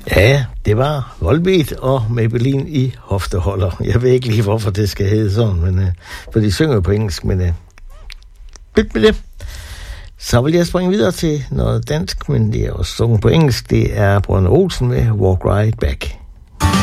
Ja, det var Volbeat og Maybelline i hofteholder. Jeg ved ikke lige, hvorfor det skal hedde sådan, men, for de synger på engelsk, men byt med det. Så vil jeg springe videre til noget dansk, men det er også sunget på engelsk. Det er Brødrene Olsen med Walk Right Back.